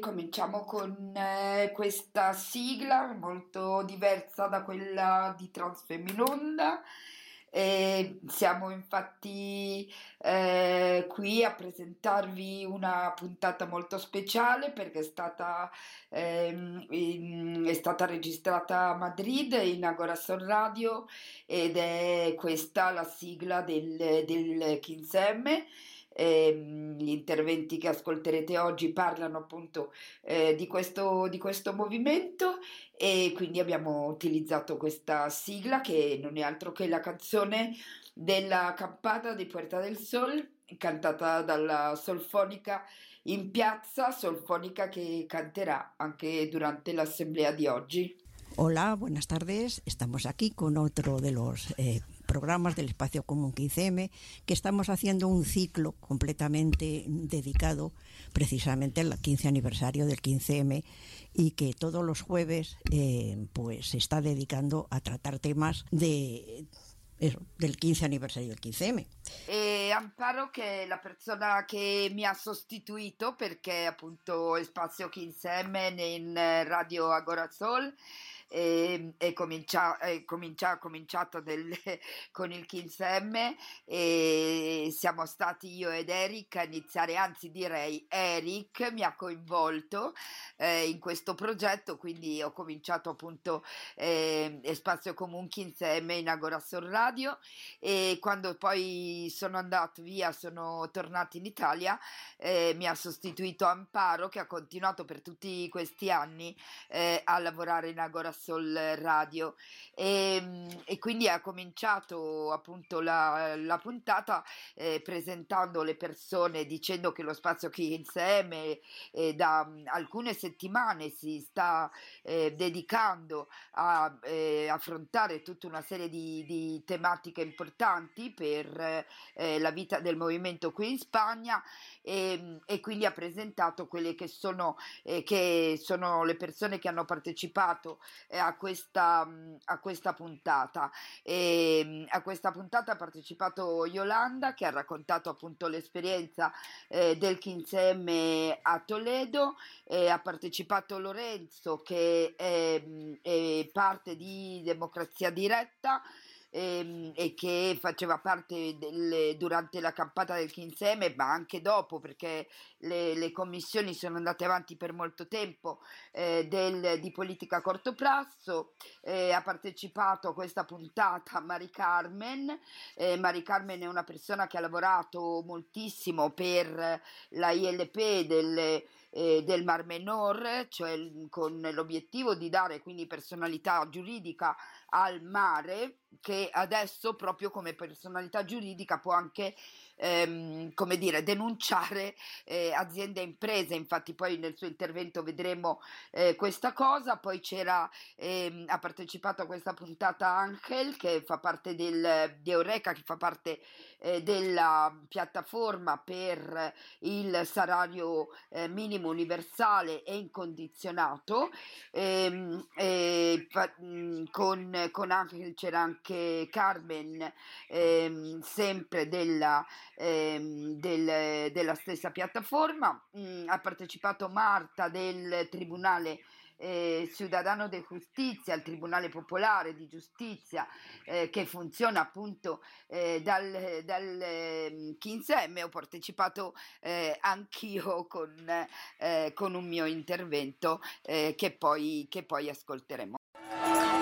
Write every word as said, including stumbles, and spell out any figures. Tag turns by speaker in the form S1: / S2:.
S1: cominciamo con eh, questa sigla molto diversa da quella di Transfemminonda. E siamo infatti eh, qui a presentarvi una puntata molto speciale perché è stata, ehm, in- è stata registrata a Madrid in Agora Son Radio ed è questa la sigla del, del quindici emme. Ehm, gli interventi che ascolterete oggi parlano appunto eh, di questo, di questo movimento e quindi abbiamo utilizzato questa sigla che non è altro che la canzone della campata di Puerta del Sol, cantata dalla Solfonica in piazza, Solfonica che canterà anche durante l'assemblea di oggi.
S2: Hola, buenas tardes. Estamos aquí con otro de los eh, programas del Espacio Común quince eme, que estamos haciendo un ciclo completamente dedicado precisamente al quince aniversario del quince eme y que todos los jueves eh, pues se está dedicando a tratar temas de eso, del quince aniversario del quince eme.
S1: E Amparo, che è la persona che mi ha sostituito perché appunto è Spazio quindici emme in Radio Agora Sol e, e comincia, e comincia, ha cominciato del, con il quindici emme e siamo stati io ed Eric a iniziare, anzi direi Eric mi ha coinvolto eh, in questo progetto, quindi ho cominciato appunto eh, Spazio Comune quindici emme in Agora Sol Radio e quando poi sono andato via, sono tornato in Italia, eh, mi ha sostituito Amparo che ha continuato per tutti questi anni eh, a lavorare in Agora Sol Radio e, e quindi ha cominciato appunto la, la puntata eh, presentando le persone, dicendo che lo Spazio quindici emme eh, da alcune settimane si sta eh, dedicando a eh, affrontare tutta una serie di, di tematiche importanti per eh, la vita del movimento qui in Spagna e, e quindi ha presentato quelle che sono, eh, che sono le persone che hanno partecipato eh, a, questa, a questa puntata. E, a questa puntata ha partecipato Yolanda che ha raccontato appunto l'esperienza eh, del quindici emme a Toledo, e ha partecipato Lorenzo che è, è parte di Democrazia Diretta e, e che faceva parte del, durante la campata del quindici emme ma anche dopo perché le, le commissioni sono andate avanti per molto tempo eh, del, di politica a corto plazo. Eh, ha partecipato a questa puntata Mari Carmen. eh, Mari Carmen è una persona che ha lavorato moltissimo per la I L P del Eh, del Mar Menor, cioè con l'obiettivo di dare quindi personalità giuridica al mare, che adesso proprio come personalità giuridica può anche ehm, come dire denunciare eh, aziende e imprese. Infatti poi nel suo intervento vedremo eh, questa cosa. Poi c'era ehm, ha partecipato a questa puntata Angel che fa parte del, di Eureka, che fa parte eh, della piattaforma per il salario eh, minimo universale e incondizionato. E, e, con, con Angel c'era anche Carmen, ehm, sempre della, ehm, del, della stessa piattaforma. Mm, ha partecipato Marta del Tribunale eh, Ciudadano de Justicia, il Tribunale Popolare di Giustizia eh, che funziona appunto eh, dal, dal eh, quindici emme. Ho partecipato eh, anch'io con, eh, con un mio intervento eh, che poi, che poi ascolteremo.